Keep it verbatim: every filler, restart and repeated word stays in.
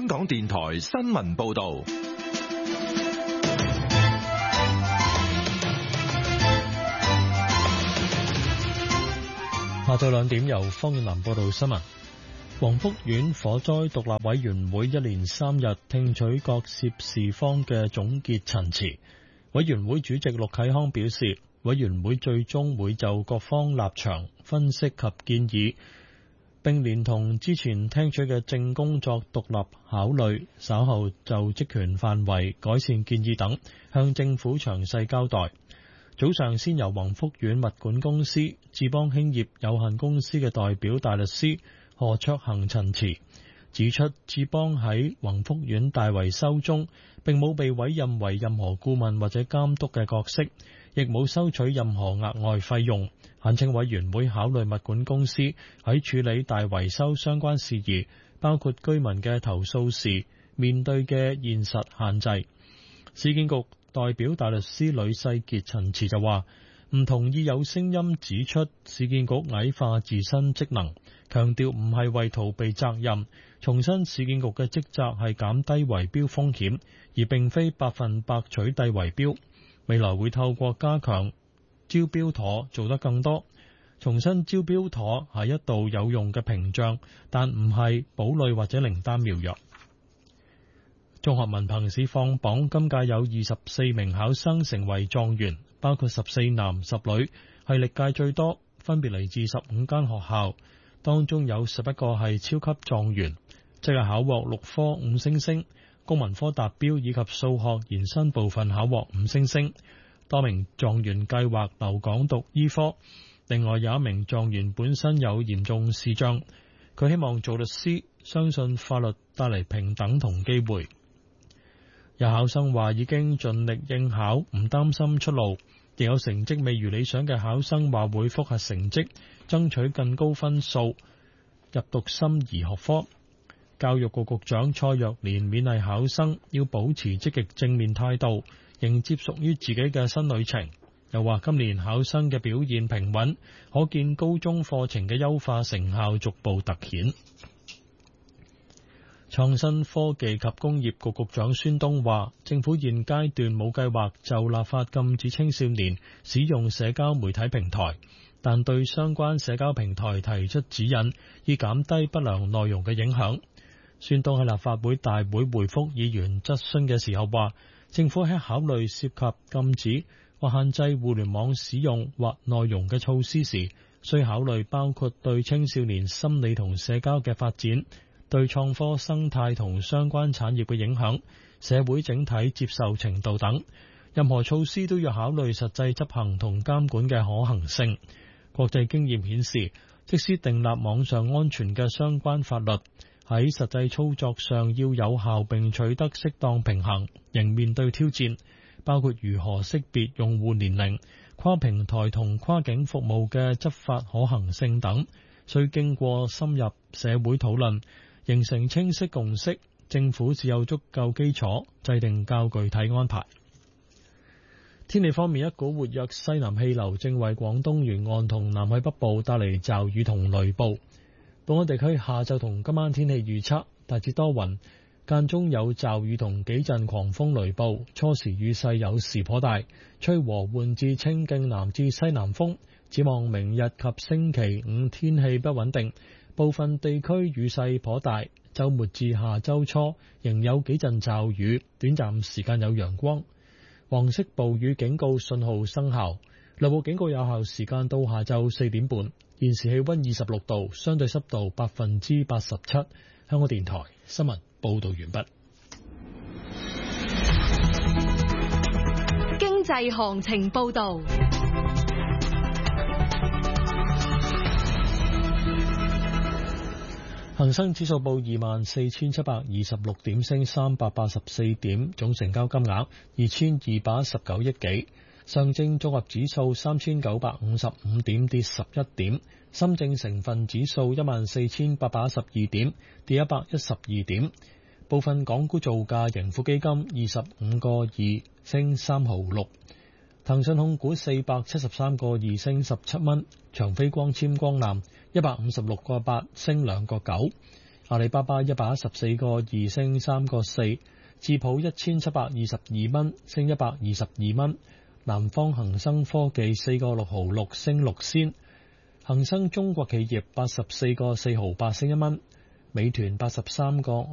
香港電台新聞報道。 下晝兩點，由方遠南報道新聞。黃福苑火災獨立委員會一連三日聽取各涉事方嘅總結陳詞。委員會主席陸啟康表示，委員會最終會就各方立場分析及建議，並連同之前聽取嘅證供作獨立考慮，稍後就職權範圍、改善建議等向政府詳細交代。早上先由宏福苑物管公司智邦興業有限公司嘅代表大律師何卓恒陳詞，指出智邦喺宏福苑大維修中並冇被委任為任何顧問或者監督嘅角色，亦冇收取任何額外費用，懇請委員會考慮物管公司喺處理大維修相關事宜，包括居民嘅投訴時面對嘅現實限制。市建局代表大律師呂世傑陳詞就話，唔同意有聲音指出市建局矮化自身職能，強調唔係為逃避責任，重申市建局嘅職責係減低圍標風險，而並非百分百取締圍標。未來會透過加強招標妥做得更多，重申招標妥係一道有用嘅屏障，但唔係堡壘或者靈丹妙藥。中學文憑試放榜，今屆有二十四名考生成為狀元，包括十四男十女，係歷屆最多，分別嚟自十五間學校，當中有十一個係超級狀元，即係考獲六科五星星，公民科達標以及數學延伸部分考獲五星星。多名狀元計劃留港讀醫科，另外有一名狀元本身有嚴重視障，佢希望做律師，相信法律帶嚟平等同機會。有考生話已經盡力應考，唔擔心出路，亦有成績未如理想嘅考生話會複核成績，爭取更高分數入讀心儀學科。教育局局長蔡若蓮勉勵考生要保持積極正面態度，迎接屬於自己嘅新旅程。又話今年考生嘅表現平穩，可見高中課程嘅優化成效逐步突顯。創新科技及工業局局長孫東話，政府現階段冇計劃就立法禁止青少年使用社交媒體平台，但對相關社交平台提出指引，以減低不良內容嘅影響。孫東喺立法會大會回覆議員質詢嘅時候話，政府喺考慮涉及禁止或限制互聯網使用或內容嘅措施時，需考慮包括對青少年心理同社交嘅發展，對創科生態同相關產業嘅影響，社會整體接受程度等。任何措施都要考慮實際執行同監管嘅可行性。國際經驗顯示，即使訂立網上安全嘅相關法律，喺實際操作上要有效並取得適當平衡，仍面對挑戰，包括如何識別用戶年齡、跨平台同跨境服務嘅執法可行性等，需經過深入社會討論，形成清晰共識，政府只有足夠基礎制定較具體安排。天氣方面，一股活躍西南氣流正為廣東沿岸同南海北部帶嚟驟雨同雷暴。本港地區下晝同今晚天氣預測大致多雲，間中有驟雨同幾陣狂風雷暴，初時雨勢有時頗大，吹和緩至清勁南至西南風。展望明日及星期五天氣不穩定，部分地區雨勢頗大，週末至下週初仍有幾陣驟雨，短暫時間有陽光。黃色暴雨警告信號生效，雷暴警告有效時間到下晝四點半。現時氣溫二十六度，相對濕度百分之八十七。香港電台新聞報道完畢。 經濟行情報道。 恒生指數報二萬四千七百二十六點，升三百八十四點，總成交金額二千二百一十九億幾。上證綜合指數三千九百五十五點，跌十一點。深證成分指數一萬四千八百一十二點，跌一百一十二點。部分港股造價，盈富基金二十五個二，升三毫六。騰訊控股四百七十三個二，升十七蚊。長飛光纖光纜一百五十六個八，升兩個九。 阿里巴巴一百一十四個二升三個四，智普一千七百二十二蚊升一百二十二蚊，南方恒生科技四個六毫六升六仙，恒生中國企業八十四個四毫八升一蚊，美團八十三個